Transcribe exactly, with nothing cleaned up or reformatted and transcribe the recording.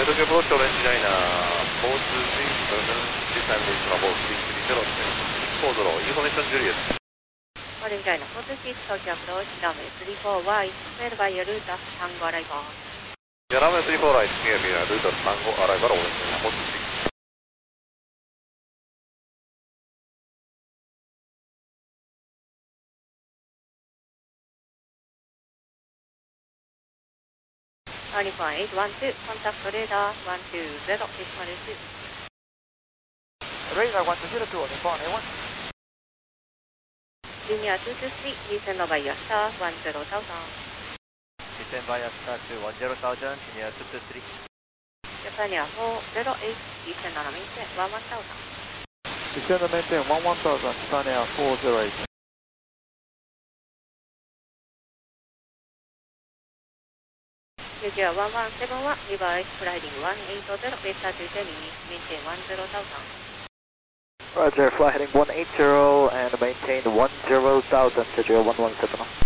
Uh, Tokyo Approach Orange Liner four two three seven, descending Bravo three three zero, four zero, information Juliet. Orange Liner four two six, Tokyo Approach, runway three four right, cleared by your route, Tango arrival. Yeah, runway three four right, clear me, route Tango arrival, Orange Liner four two six. Alpha eight one two, contact radar one two zero, decimal two. Radar one two zero two, Nippon A one. Linear two two three, descend via star one zero thousand. Descend via star to one zero thousand, linear two two three. Japan Air four zero eight, descend on maintain one one thousand. Descend and maintain one one thousand, Japan Air four zero eight. U J one one seven one, reverse sliding one eight zero, beta to Jenny, maintain one zero thousand. Roger, fly heading one eight zero and maintain one zero thousand, J J one one seven.